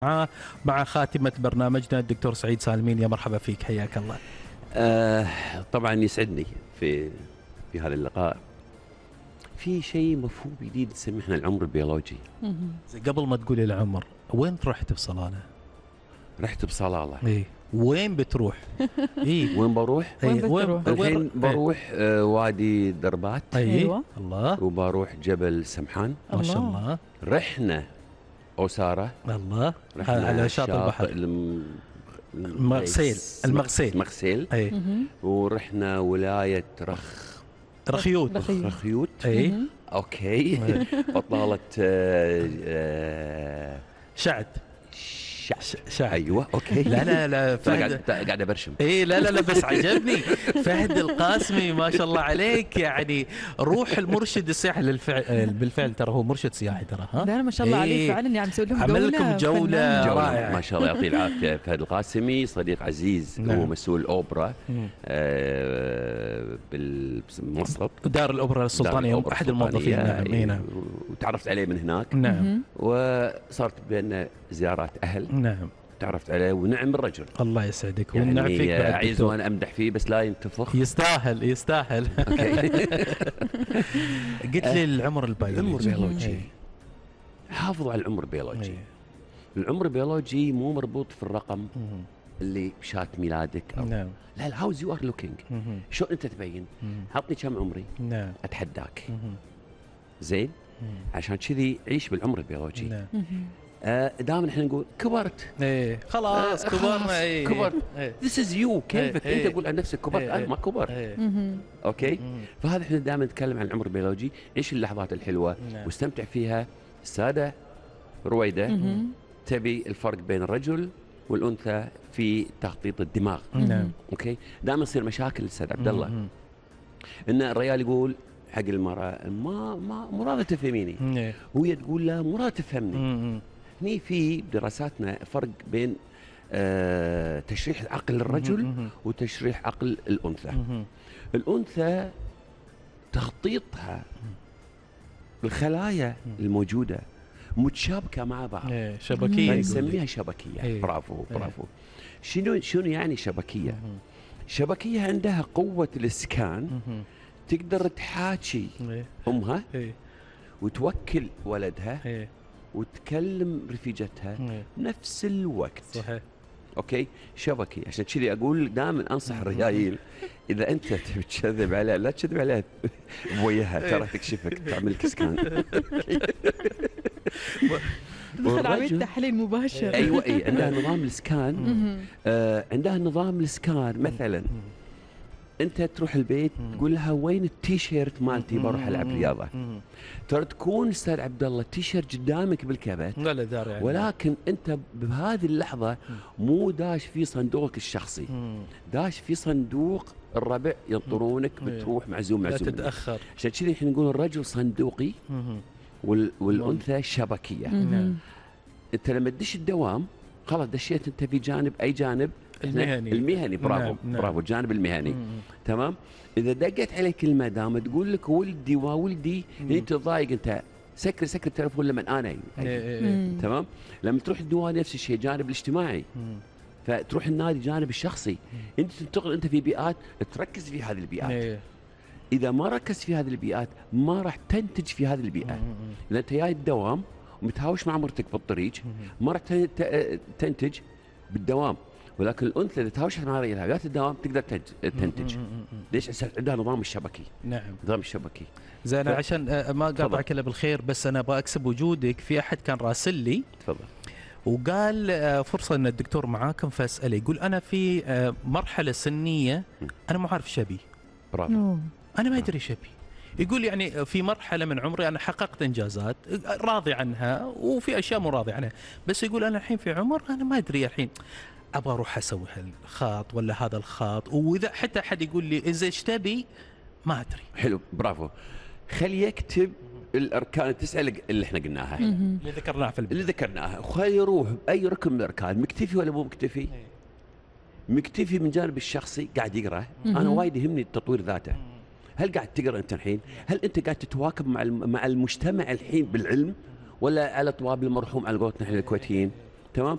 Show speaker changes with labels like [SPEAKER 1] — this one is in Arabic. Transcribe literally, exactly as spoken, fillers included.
[SPEAKER 1] مع خاتمة برنامجنا الدكتور سعيد سالمين. يا مرحبا فيك، حياك الله.
[SPEAKER 2] آه طبعا يسعدني في في هذا اللقاء. في شيء مفهوم جديد نسميه احنا العمر البيولوجي.
[SPEAKER 1] قبل ما تقولي العمر، وين رحت بصلالة؟
[SPEAKER 2] رحت بصلالة.
[SPEAKER 1] ايه وين بتروح؟
[SPEAKER 2] ايه وين بروح؟
[SPEAKER 1] ايه
[SPEAKER 3] وين بتروح؟
[SPEAKER 2] الحين بروح آه وادي دربات.
[SPEAKER 1] ايوه الله.
[SPEAKER 2] وبروح جبل سمحان
[SPEAKER 1] ما شاء الله.
[SPEAKER 2] رحنا أوسارة.
[SPEAKER 1] الله.
[SPEAKER 2] رحنا
[SPEAKER 1] على شاطئ البحر.
[SPEAKER 2] الم...
[SPEAKER 1] المغسيل المغسيل
[SPEAKER 2] المغسيل.
[SPEAKER 1] اي.
[SPEAKER 2] ورحنا ولاية رخ
[SPEAKER 1] رخيوت
[SPEAKER 2] رخيوت
[SPEAKER 1] اي.
[SPEAKER 2] اوكي. بطالة آه آه
[SPEAKER 1] شعد شعد.
[SPEAKER 2] ايوه اوكي.
[SPEAKER 1] لا لا لا
[SPEAKER 2] فهد قاعد قاعد ابرشم.
[SPEAKER 1] اي لا لا لا بس عجبني فهد القاسمي ما شاء الله عليك، يعني روح المرشد السياحي للفعل. بالفعل ترى هو مرشد سياحي ترى. ها
[SPEAKER 3] لا ما شاء الله عليه فعلا، يعني مسوي لهم
[SPEAKER 1] عمل لكم جوله رائعه
[SPEAKER 2] ما شاء الله. يعطيه العافيه. فهد القاسمي صديق عزيز. نعم. هو مسؤول اوبرا آه بالمسقط،
[SPEAKER 1] دار الاوبرا السلطانيه، احد الموظفين. نعم هنا
[SPEAKER 2] وتعرفت عليه من هناك.
[SPEAKER 1] نعم.
[SPEAKER 2] وصارت بيننا زيارات اهل.
[SPEAKER 1] نعم.
[SPEAKER 2] تعرفت عليه ونعم الرجل.
[SPEAKER 1] الله يسعدك
[SPEAKER 2] يعني
[SPEAKER 1] ونعم فيك.
[SPEAKER 2] اعز وانا امدح فيه بس لا ينتفخ.
[SPEAKER 1] يستاهل يستاهل.
[SPEAKER 2] اوكي.
[SPEAKER 1] قلت لي العمر البيولوجي.
[SPEAKER 2] العمر البيولوجي. حافظوا على العمر البيولوجي. العمر البيولوجي مو مربوط في الرقم اللي بشات ميلادك أو
[SPEAKER 1] نعم.
[SPEAKER 2] لا لا هاوز يو ار لوكينج. شو انت تبين؟ عطني كم عمري.
[SPEAKER 1] نعم.
[SPEAKER 2] اتحداك. زين. عشان كذي عيش بالعمر البيولوجي.
[SPEAKER 1] نعم.
[SPEAKER 2] آه دائما احنا نقول كبرت.
[SPEAKER 1] ايه خلاص
[SPEAKER 2] آه
[SPEAKER 1] كبرنا. ايه
[SPEAKER 2] كبرت.
[SPEAKER 1] ايه.
[SPEAKER 2] ذيس از يو. كيفك
[SPEAKER 1] ايه.
[SPEAKER 2] انت تقول عن نفسك كبرت.
[SPEAKER 1] ايه.
[SPEAKER 2] انا ما كبرت.
[SPEAKER 1] ايه.
[SPEAKER 2] اوكي. فهذا احنا دائما نتكلم عن العمر البيولوجي. عيش اللحظات الحلوه.
[SPEAKER 1] نعم.
[SPEAKER 2] واستمتع فيها. الساده رويده تبي الفرق بين الرجل والانثى في تخطيط الدماغ.
[SPEAKER 1] نعم.
[SPEAKER 2] اوكي. دائما تصير مشاكل استاذ عبد الله ان الرجال يقول حق المراه ما ما مو راضيه تفهميني. وهي تقول لا مو راضيه تفهمني. هني في دراساتنا فرق بين آه تشريح عقل الرجل وتشريح عقل الانثى. الانثى تخطيطها الخلايا الموجوده متشابكه مع بعض.
[SPEAKER 1] ايه شبكيه.
[SPEAKER 2] نسميها شبكيه. ايه. برافو برافو. ايه. شنو شنو يعني شبكيه؟ شبكيه عندها قوه الاسكان. تقدر تحاكي ايه. امها ايه. وتوكل ولدها ايه. وتكلم رفيجتها ايه. نفس الوقت.
[SPEAKER 1] صحيح.
[SPEAKER 2] اوكي. شبكي. عشان كذي اقول دائما انصح الرجايل اذا انت تبي تكذب عليها لا تكذب عليها بوياها ترى تكشفك تعمل لك اسكان.
[SPEAKER 3] دخل عمليه تحليل مباشر.
[SPEAKER 2] ايوه اي عندها نظام الاسكان. آه عندها نظام الاسكان. مثلا انت تروح البيت تقول لها وين التيشيرت مالتي بروح العب رياضه. ترى تكون استاذ عبد الله التيشيرت قدامك بالكبت
[SPEAKER 1] ولا داري يعني.
[SPEAKER 2] ولكن انت بهذه اللحظه مو داش في صندوقك الشخصي. داش في صندوق الربع ينطرونك بتروح معزوم معزوم.
[SPEAKER 1] لا تتاخر.
[SPEAKER 2] عشان كذي احنا نقول الرجل صندوقي وال والانثى شبكيه. انت لما تدش الدوام خلاص دشيت انت في جانب اي جانب
[SPEAKER 1] المهني.
[SPEAKER 2] المهني. برافو.
[SPEAKER 1] نعم.
[SPEAKER 2] برافو. الجانب المهني. مم. تمام. اذا دقت عليك المدام تقول لك ولدي وولدي انت تضايق انت سكر سكر التليفون لما انا
[SPEAKER 1] اي.
[SPEAKER 2] تمام. لما تروح الديوان نفس الشيء جانب الاجتماعي. مم. فتروح النادي جانب الشخصي. مم. انت تنتقل انت في بيئات تركز في هذه البيئات. اي. اذا ما ركزت في هذه البيئات ما راح تنتج في هذه البيئات. لان انت جاي الدوام ومتهاوش مع مرتك في الطريق ما راح تنتج بالدوام. ولكن الانثى اذا تهاوشت مع رجلها الدوام تقدر تنتج. ليش؟ عندها نظام الشبكي.
[SPEAKER 1] نعم.
[SPEAKER 2] نظام الشبكي.
[SPEAKER 1] زين. ف... عشان ما اقاطعك الا بالخير بس انا ابغى اكسب وجودك. في احد كان راسل لي
[SPEAKER 2] تفضل
[SPEAKER 1] وقال فرصه ان الدكتور معاكم فاساله. يقول انا في مرحله سنيه انا ما عارف شبي.
[SPEAKER 2] برافو.
[SPEAKER 1] انا ما ادري شبي. يقول يعني في مرحله من عمري انا حققت انجازات راضي عنها وفي اشياء مو راضي عنها، بس يقول انا الحين في عمر انا ما ادري الحين ابغى اروح اسوي هالخاط ولا هذا الخاط. واذا حتى احد يقول لي اذا ايش تبي ما ادري.
[SPEAKER 2] حلو. برافو. خلي يكتب الاركان التسعه اللي احنا قلناها
[SPEAKER 1] اللي ذكرناها في البداية.
[SPEAKER 2] اللي ذكرناها. خلي يروح باي ركن من الاركان. مكتفي ولا مو مكتفي؟ مكتفي من جانب الشخصي قاعد يقرا. انا وايد يهمني التطوير ذاته. هل قاعد تقرا انت الحين؟ هل انت قاعد تتواكب مع مع المجتمع الحين بالعلم ولا على طواب المرحوم على قولتنا احنا الكويتيين؟ تمام